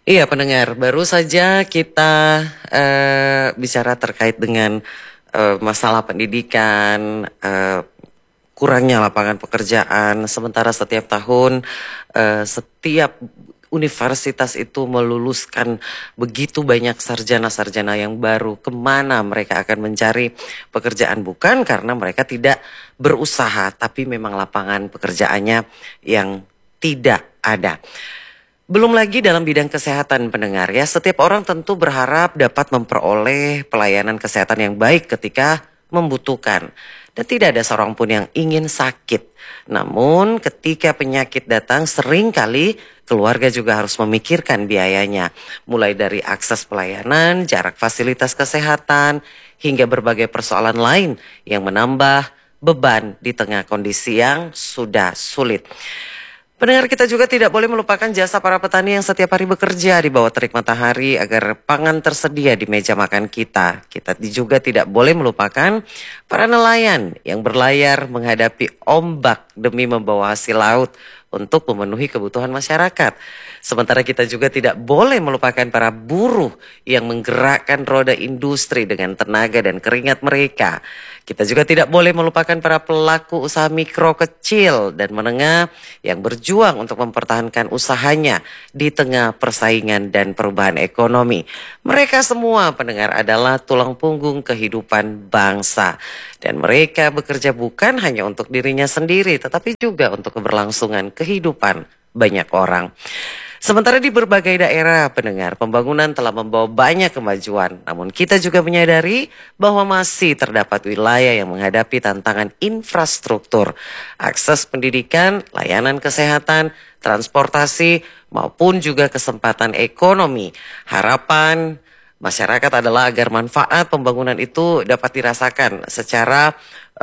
Iya pendengar, baru saja kita bicara terkait dengan masalah pendidikan, kurangnya lapangan pekerjaan, sementara setiap tahun setiap universitas itu meluluskan begitu banyak sarjana-sarjana yang baru. Kemana mereka akan mencari pekerjaan? Bukan karena mereka tidak berusaha, tapi memang lapangan pekerjaannya yang tidak ada. Belum lagi dalam bidang kesehatan pendengar ya, setiap orang tentu berharap dapat memperoleh pelayanan kesehatan yang baik ketika membutuhkan. Dan tidak ada seorang pun yang ingin sakit. Namun ketika penyakit datang seringkali keluarga juga harus memikirkan biayanya. Mulai dari akses pelayanan, jarak fasilitas kesehatan, hingga berbagai persoalan lain yang menambah beban di tengah kondisi yang sudah sulit. Pendengar, kita juga tidak boleh melupakan jasa para petani yang setiap hari bekerja di bawah terik matahari agar pangan tersedia di meja makan kita. Kita juga tidak boleh melupakan para nelayan yang berlayar menghadapi ombak demi membawa hasil laut untuk memenuhi kebutuhan masyarakat. Sementara kita juga tidak boleh melupakan para buruh yang menggerakkan roda industri dengan tenaga dan keringat mereka. Kita juga tidak boleh melupakan para pelaku usaha mikro, kecil, dan menengah yang berjuang untuk mempertahankan usahanya di tengah persaingan dan perubahan ekonomi. Mereka semua pendengar adalah tulang punggung kehidupan bangsa. Dan mereka bekerja bukan hanya untuk dirinya sendiri, tetapi juga untuk keberlangsungan kehidupan banyak orang. Sementara di berbagai daerah pendengar, pembangunan telah membawa banyak kemajuan. Namun kita juga menyadari bahwa masih terdapat wilayah yang menghadapi tantangan infrastruktur, akses pendidikan, layanan kesehatan, transportasi, maupun juga kesempatan ekonomi. Harapan masyarakat adalah agar manfaat pembangunan itu dapat dirasakan secara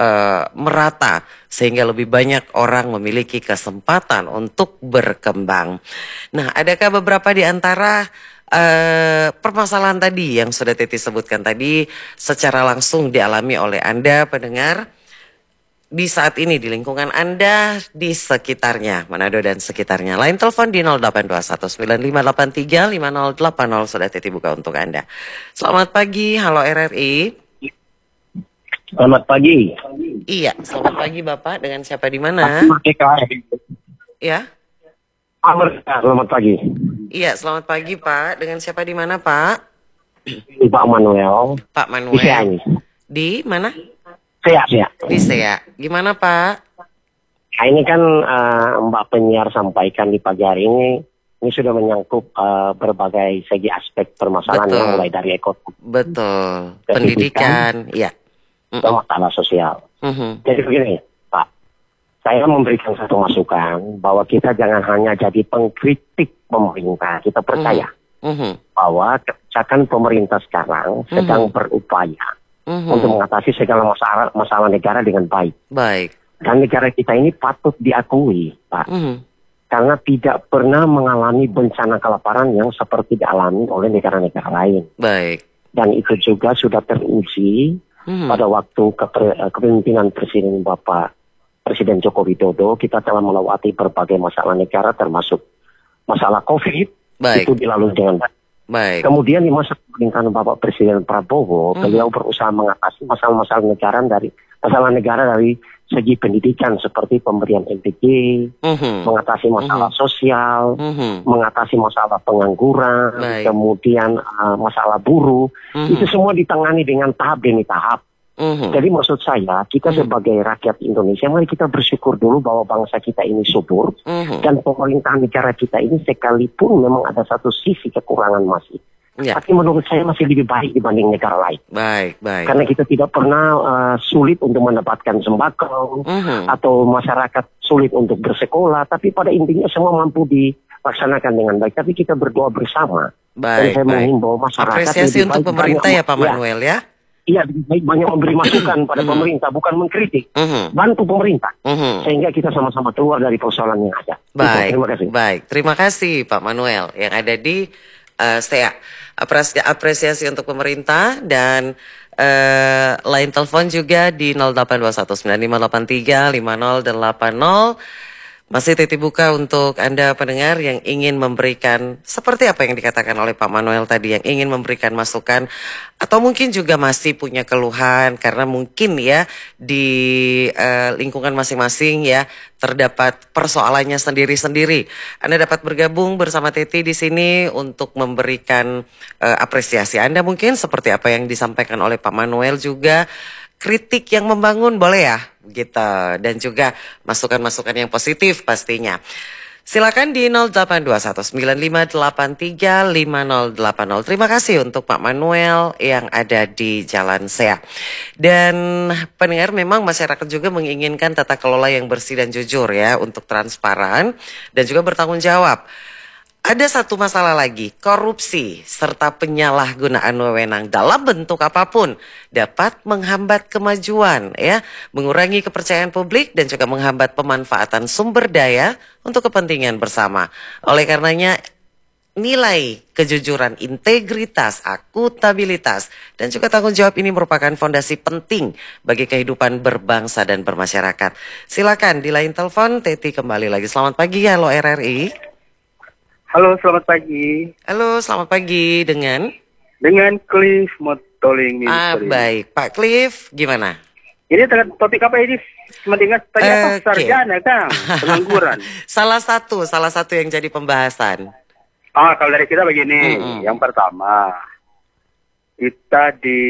merata sehingga lebih banyak orang memiliki kesempatan untuk berkembang. Nah, adakah beberapa di antara permasalahan tadi yang sudah Titi sebutkan tadi secara langsung dialami oleh Anda pendengar di saat ini di lingkungan Anda di sekitarnya, Manado dan sekitarnya? Line telepon di 082195835080 sudah Titi buka untuk Anda. Selamat pagi, halo RRI. Selamat pagi. Iya, selamat pagi Bapak. Dengan siapa di mana? Ya. Selamat pagi. Iya, selamat pagi Pak. Dengan siapa di mana Pak? Pak Manuel. Pak Manuel. Di mana? Sea. Di Sea. Gimana Pak? Nah, ini kan Mbak penyiar sampaikan di pagi hari ini sudah menyangkut berbagai segi aspek permasalahan yang mulai dari ekonomi. Betul. Pendidikan, iya. Ke masalah sosial. Jadi begini, Pak. Saya memberikan satu masukan bahwa kita jangan hanya jadi pengkritik pemerintah. Kita percaya bahwa kebijakan pemerintah sekarang sedang berupaya untuk mengatasi segala masalah negara dengan baik. Dan negara kita ini patut diakui, Pak. Karena tidak pernah mengalami bencana kelaparan yang seperti dialami oleh negara-negara lain. Dan itu juga sudah teruji pada waktu kepemimpinan Presiden Joko Widodo. Kita telah melewati berbagai masalah negara termasuk masalah COVID. Itu dilalui dengan baik. Kemudian di masa pemerintahan Bapak Presiden Prabowo, beliau berusaha mengatasi masalah-masalah negara dari segi pendidikan seperti pemberian LPG, mengatasi masalah sosial, mengatasi masalah pengangguran, kemudian masalah buruh. Itu semua ditangani dengan tahap demi tahap. Jadi maksud saya, kita sebagai rakyat Indonesia, mari kita bersyukur dulu bahwa bangsa kita ini subur, dan pemerintahan negara kita ini sekalipun memang ada satu sisi kekurangan masih. Tapi menurut saya masih lebih baik dibanding negara lain. Karena kita tidak pernah sulit untuk mendapatkan sembako, atau masyarakat sulit untuk bersekolah, tapi pada intinya semua mampu dilaksanakan dengan baik. Tapi kita berdoa bersama. Dan saya menghimbau masyarakat. Apresiasi untuk pemerintah ya Pak Manuel ya. Iya, banyak memberi masukan pada pemerintah, bukan mengkritik. Bantu pemerintah, sehingga kita sama-sama keluar dari persoalan yang ada. Terima kasih. Terima kasih Pak Manuel yang ada di Sea. Apresiasi untuk pemerintah dan line telepon juga di 082195835080. Masih titip buka untuk Anda pendengar yang ingin memberikan seperti apa yang dikatakan oleh Pak Manuel tadi, yang ingin memberikan masukan atau mungkin juga masih punya keluhan karena mungkin ya di lingkungan masing-masing ya terdapat persoalannya sendiri-sendiri. Anda dapat bergabung bersama Titi di sini untuk memberikan apresiasi Anda mungkin seperti apa yang disampaikan oleh Pak Manuel juga. Kritik yang membangun boleh ya gitu, dan juga masukan-masukan yang positif pastinya. Silakan di 082195835080. Terima kasih untuk Pak Manuel yang ada di Jalan Sea. Dan pendengar, memang masyarakat juga menginginkan tata kelola yang bersih dan jujur ya, untuk transparan dan juga bertanggung jawab. Ada satu masalah lagi, korupsi serta penyalahgunaan wewenang dalam bentuk apapun dapat menghambat kemajuan ya, mengurangi kepercayaan publik dan juga menghambat pemanfaatan sumber daya untuk kepentingan bersama. Oleh karenanya nilai kejujuran, integritas, akuntabilitas dan juga tanggung jawab ini merupakan fondasi penting bagi kehidupan berbangsa dan bermasyarakat. Silakan di line telepon Teti kembali lagi. Selamat pagi, halo RRI. Halo, selamat pagi. Halo, selamat pagi dengan Cliff Motoling. Baik, Pak Cliff, gimana? Ini topik apa ini? Mendengar tanya apa? Sarjana, Kang, pengangguran. salah satu yang jadi pembahasan. Kalau dari kita begini, yang pertama, kita di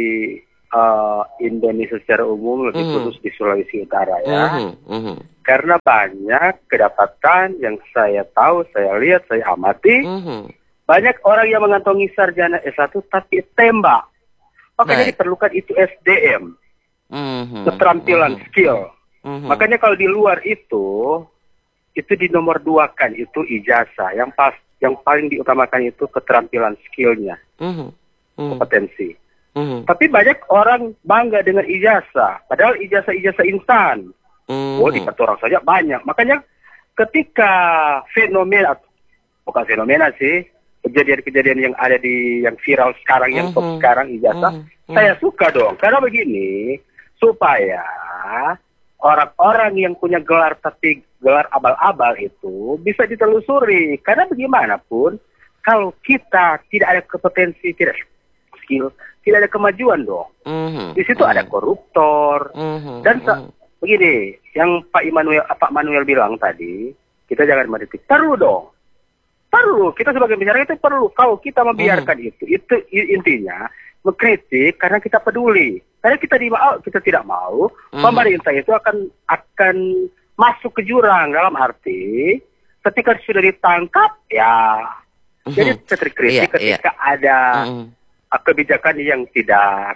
Indonesia secara umum, lebih khusus di Sulawesi Utara ya. Karena banyak kedapatan yang saya tahu, saya lihat, saya amati, banyak orang yang mengantongi sarjana S1 tapi tembak. Makanya diperlukan itu SDM, keterampilan, skill. Makanya kalau di luar itu dinomor duakan, itu ijazah. Yang paling diutamakan itu keterampilan, skillnya, kompetensi. Tapi banyak orang bangga dengan ijazah, padahal ijazah instan. Oh, di kata orang saja banyak. Makanya ketika bukan fenomena sih, kejadian-kejadian yang ada yang viral sekarang, yang top sekarang ijazah, saya suka dong. Karena begini, supaya orang-orang yang punya gelar tapi gelar abal-abal itu bisa ditelusuri. Karena bagaimanapun, kalau kita tidak ada kompetensi, tidak skill, tidak ada kemajuan dong. Di situ ada koruptor dan begini, yang Pak Manuel bilang tadi, kita jangan mengkritik. Perlu dong. Perlu. Kita sebagai masyarakat itu perlu. Kalau kita membiarkan itu intinya mengkritik karena kita peduli. Karena kita tidak mau pemerintah itu akan masuk ke jurang, dalam arti ketika sudah ditangkap ya. Jadi kritik ketika ada kebijakan yang tidak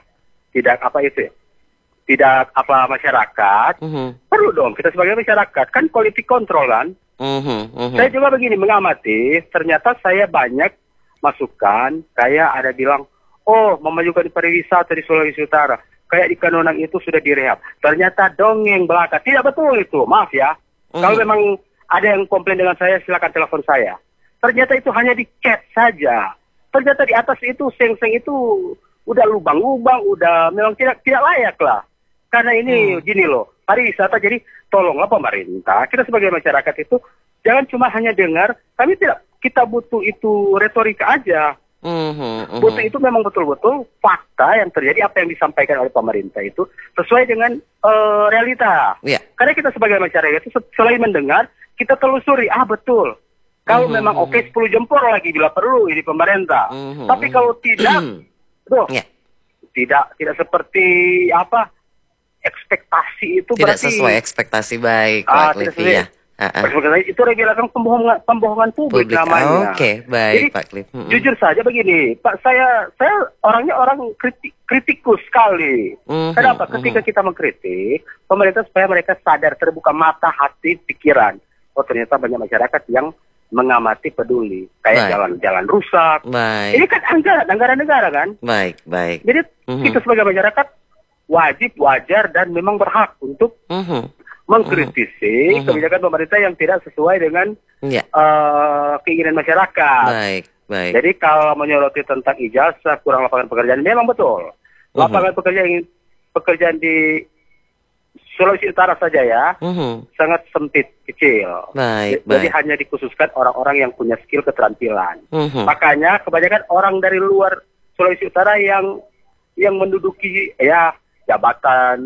masyarakat, perlu dong kita sebagai masyarakat, kan quality control kan. Saya juga begini mengamati, ternyata saya banyak masukan, kayak ada bilang, memajukan pariwisata di Sulawesi Utara, kayak di Kanonang itu sudah direhab. Ternyata dongeng belaka, tidak betul itu, maaf ya. Kalau memang ada yang komplain dengan saya, silakan telepon saya. Ternyata itu hanya di chat saja. Ternyata di atas itu, seng-seng itu udah lubang-lubang, udah memang tidak layak lah. Karena ini gini loh, pariwisata, jadi tolonglah pemerintah, kita sebagai masyarakat itu jangan cuma hanya dengar, kita butuh itu retorika aja. Butuh itu memang betul-betul fakta yang terjadi, apa yang disampaikan oleh pemerintah itu sesuai dengan realita. Karena kita sebagai masyarakat itu selain mendengar, kita telusuri, betul. Kalau memang 10 jempol lagi bila perlu ini pemerintah. Tapi kalau tidak, tidak seperti ekspektasi itu tidak berarti sesuai ekspektasi. Baik, Pak Cliff ya. Itu regelasi pembohongan publik namanya. Oke, baik. Jadi, Pak Cliff. Jujur saja begini, Pak, saya orangnya orang kritikus sekali. Kenapa? Ketika kita mengkritik pemerintah, supaya mereka sadar, terbuka mata, hati, pikiran. Oh, ternyata banyak masyarakat yang mengamati, peduli, kayak jalan-jalan rusak. Ini kan anggaran negara kan. Baik. Jadi kita sebagai masyarakat wajib, wajar, dan memang berhak untuk mengkritisi kebijakan pemerintah yang tidak sesuai dengan keinginan masyarakat. Baik. Jadi kalau menyoroti tentang ijazah, kurang lapangan pekerjaan, memang betul. Lapangan pekerjaan di Sulawesi Utara saja ya, sangat sempit, kecil. Jadi hanya dikhususkan orang-orang yang punya skill keterampilan. Makanya kebanyakan orang dari luar Sulawesi Utara yang menduduki ya jabatan,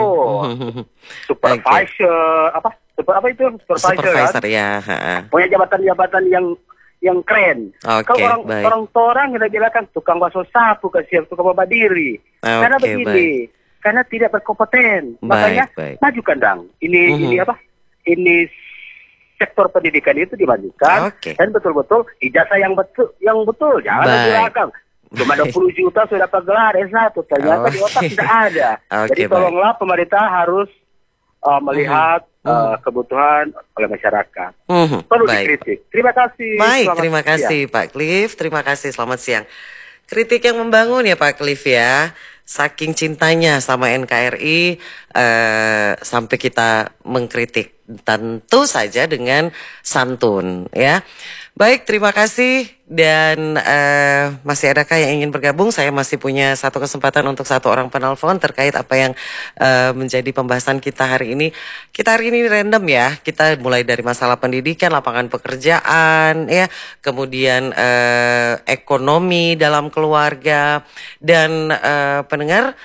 supervisor, supervisor ya. Punya jabatan-jabatan yang keren. Kalau orang kita bilang tukang bakso sapu, tukang babadiri. Karena begini. Karena tidak berkompeten, makanya majukan dong. Ini sektor pendidikan itu dimajukan dan betul-betul ijazah yang betul, jangan di belakang. Cuma 20 juta sudah dapat gelar S1, ternyata di otak tidak ada. Jadi tolonglah pemerintah harus melihat kebutuhan oleh masyarakat. Perlu dikritik. Terima kasih. Terima kasih Pak Cliff, terima kasih, selamat siang. Kritik yang membangun ya Pak Cliff ya. Saking cintanya sama NKRI sampai kita mengkritik, tentu saja dengan santun ya. Baik, terima kasih. Dan masih adakah yang ingin bergabung? Saya masih punya satu kesempatan untuk satu orang penelpon terkait apa yang menjadi pembahasan kita hari ini. Kita hari ini random ya. Kita mulai dari masalah pendidikan, lapangan pekerjaan ya, kemudian ekonomi dalam keluarga dan pendengar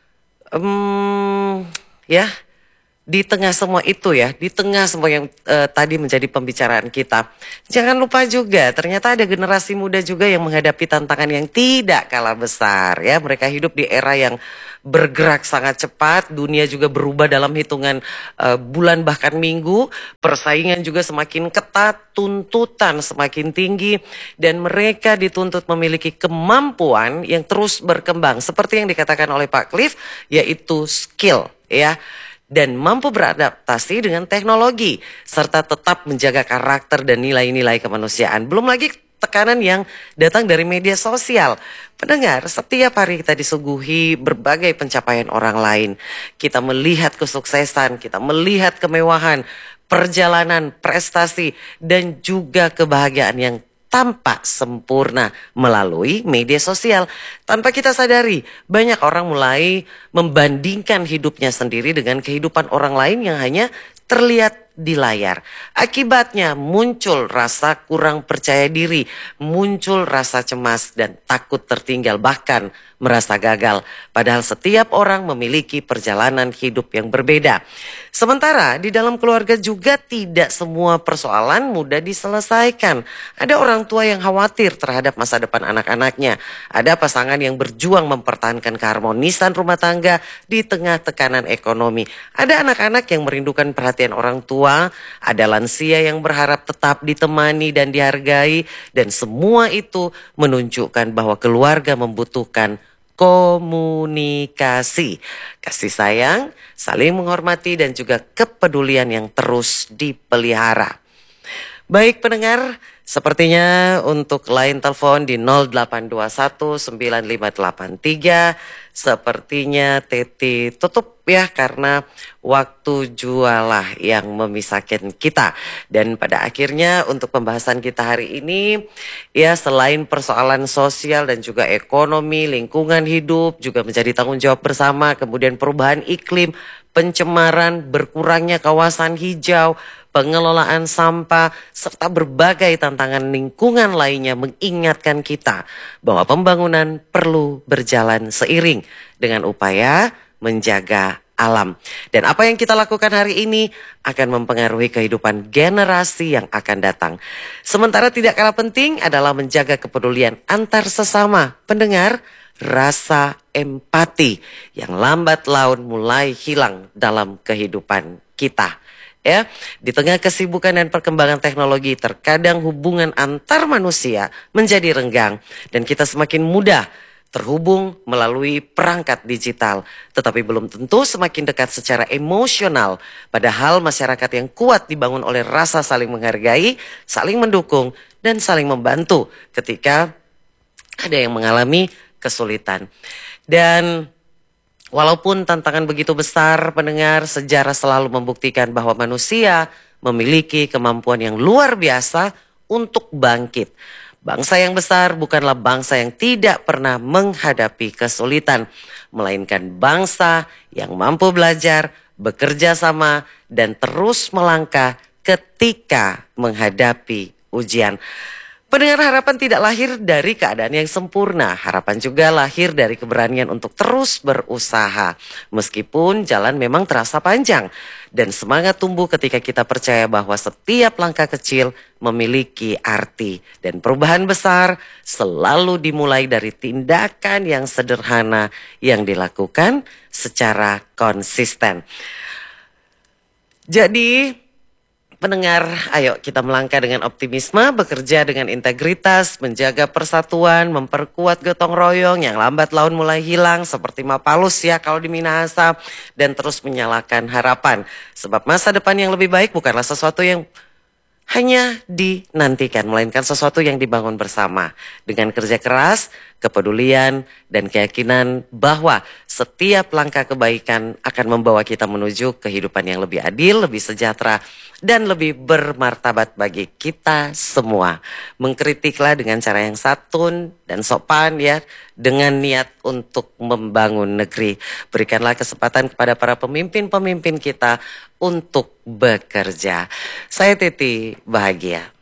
ya. Di tengah semua itu ya, di tengah semua yang tadi menjadi pembicaraan kita, jangan lupa juga ternyata ada generasi muda juga yang menghadapi tantangan yang tidak kalah besar ya. Mereka hidup di era yang bergerak sangat cepat, dunia juga berubah dalam hitungan bulan bahkan minggu, persaingan juga semakin ketat, tuntutan semakin tinggi, dan mereka dituntut memiliki kemampuan yang terus berkembang. Seperti yang dikatakan oleh Pak Cliff, yaitu skill ya. Dan mampu beradaptasi dengan teknologi, serta tetap menjaga karakter dan nilai-nilai kemanusiaan. Belum lagi tekanan yang datang dari media sosial. Pendengar, setiap hari kita disuguhi berbagai pencapaian orang lain. Kita melihat kesuksesan, kita melihat kemewahan, perjalanan, prestasi, dan juga kebahagiaan yang tampak sempurna melalui media sosial. Tanpa kita sadari, banyak orang mulai membandingkan hidupnya sendiri dengan kehidupan orang lain yang hanya terlihat di layar. Akibatnya muncul rasa kurang percaya diri, muncul rasa cemas dan takut tertinggal, bahkan merasa gagal. Padahal setiap orang memiliki perjalanan hidup yang berbeda. Sementara di dalam keluarga juga tidak semua persoalan mudah diselesaikan. Ada orang tua yang khawatir terhadap masa depan anak-anaknya. Ada pasangan yang berjuang mempertahankan keharmonisan rumah tangga di tengah tekanan ekonomi. Ada anak-anak yang merindukan perhatian orang tua. Ada lansia yang berharap tetap ditemani dan dihargai. Dan semua itu menunjukkan bahwa keluarga membutuhkan komunikasi, kasih sayang, saling menghormati, dan juga kepedulian yang terus dipelihara. Baik pendengar, sepertinya untuk line telepon di 08219583 sepertinya Teti tutup ya, karena waktu jualah yang memisahkan kita. Dan pada akhirnya untuk pembahasan kita hari ini ya, selain persoalan sosial dan juga ekonomi, lingkungan hidup juga menjadi tanggung jawab bersama, kemudian perubahan iklim, pencemaran, berkurangnya kawasan hijau, pengelolaan sampah, serta berbagai tantangan lingkungan lainnya mengingatkan kita bahwa pembangunan perlu berjalan seiring dengan upaya menjaga alam. Dan apa yang kita lakukan hari ini akan mempengaruhi kehidupan generasi yang akan datang. Sementara tidak kalah penting adalah menjaga kepedulian antar sesama. Pendengar, rasa empati yang lambat laun mulai hilang dalam kehidupan kita. Ya, di tengah kesibukan dan perkembangan teknologi, terkadang hubungan antar manusia menjadi renggang dan kita semakin mudah terhubung melalui perangkat digital, tetapi belum tentu semakin dekat secara emosional. Padahal masyarakat yang kuat dibangun oleh rasa saling menghargai, saling mendukung, dan saling membantu ketika ada yang mengalami kesulitan. Dan walaupun tantangan begitu besar, pendengar, sejarah selalu membuktikan bahwa manusia memiliki kemampuan yang luar biasa untuk bangkit. Bangsa yang besar bukanlah bangsa yang tidak pernah menghadapi kesulitan, melainkan bangsa yang mampu belajar, bekerja sama, dan terus melangkah ketika menghadapi ujian. Pendengar, harapan tidak lahir dari keadaan yang sempurna. Harapan juga lahir dari keberanian untuk terus berusaha. Meskipun jalan memang terasa panjang. Dan semangat tumbuh ketika kita percaya bahwa setiap langkah kecil memiliki arti. Dan perubahan besar selalu dimulai dari tindakan yang sederhana yang dilakukan secara konsisten. Jadi, pendengar, ayo kita melangkah dengan optimisme, bekerja dengan integritas, menjaga persatuan, memperkuat gotong royong yang lambat laun mulai hilang seperti Mapalus ya kalau di Minahasa, dan terus menyalakan harapan. Sebab masa depan yang lebih baik bukanlah sesuatu yang hanya dinantikan, melainkan sesuatu yang dibangun bersama. Dengan kerja keras, kepedulian, dan keyakinan bahwa setiap langkah kebaikan akan membawa kita menuju kehidupan yang lebih adil, lebih sejahtera, dan lebih bermartabat bagi kita semua. Mengkritiklah dengan cara yang santun dan sopan ya, dengan niat untuk membangun negeri. Berikanlah kesempatan kepada para pemimpin-pemimpin kita untuk bekerja. Saya Titi, bahagia.